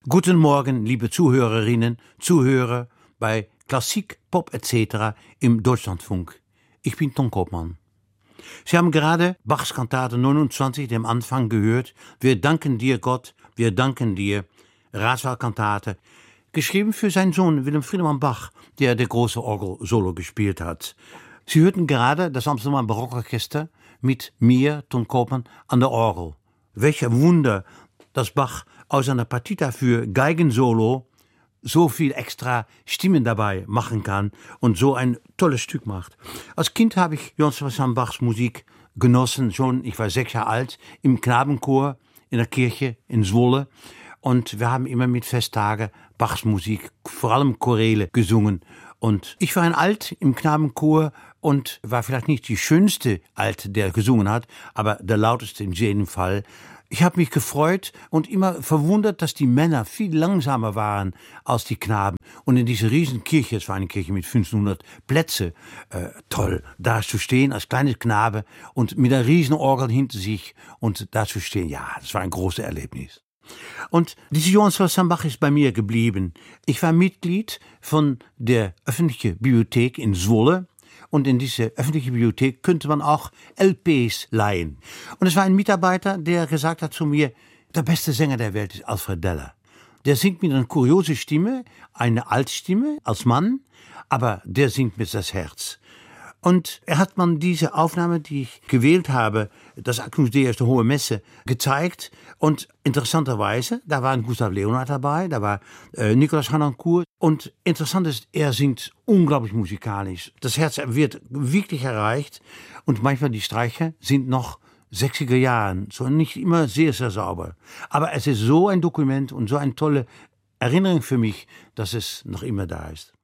Guten Morgen, liebe Zuhörerinnen, Zuhörer bei Klassik, Pop etc. im Deutschlandfunk. Ich bin Tom Koopman. Sie haben gerade Bachs Kantate 29, dem Anfang, gehört. Wir danken dir, Gott, wir danken dir. Ratswahlkantate, geschrieben für seinen Sohn Willem Friedemann Bach, der große Orgel-Solo gespielt hat. Sie hörten gerade das Amsterdamer Barockorchester mit mir, Tom Koopman, an der Orgel. Welch Wunder, dass Bach aus einer Partita für Geigensolo so viel extra Stimmen dabei machen kann und so ein tolles Stück macht. Als Kind habe ich Johann Sebastian Bachs Musik genossen, schon, ich war 6 Jahre alt, im Knabenchor in der Kirche in Zwolle. Und wir haben immer mit Festtagen Bachs Musik, vor allem Choräle, gesungen. Und ich war ein Alt im Knabenchor und war vielleicht nicht die schönste Alt, der gesungen hat, aber der lauteste in jedem Fall. Ich habe mich gefreut und immer verwundert, dass die Männer viel langsamer waren als die Knaben. Und in dieser riesen Kirche, es war eine Kirche mit 1500 Plätzen, toll, da zu stehen als kleiner Knabe und mit einer riesen Orgel hinter sich und da zu stehen, ja, das war ein großes Erlebnis. Und diese Johann Sebastian Bach ist bei mir geblieben. Ich war Mitglied von der öffentlichen Bibliothek in Zwolle. Und in diese öffentliche Bibliothek könnte man auch LPs leihen. Und es war ein Mitarbeiter, der gesagt hat zu mir, der beste Sänger der Welt ist Alfred Deller. Der singt mit einer kuriosen Stimme, eine Altstimme als Mann, aber der singt mit das Herz. Und er hat man diese Aufnahme, die ich gewählt habe, das Agnus Dei aus der Hohe Messe, gezeigt. Und interessanterweise, da war Gustav Leonhardt dabei, da war Nicolas Harnoncourt. Und interessant ist, er singt unglaublich musikalisch. Das Herz wird wirklich erreicht. Und manchmal die Streicher sind noch 60er Jahren, so nicht immer sehr, sehr sauber. Aber es ist so ein Dokument und so eine tolle Erinnerung für mich, dass es noch immer da ist.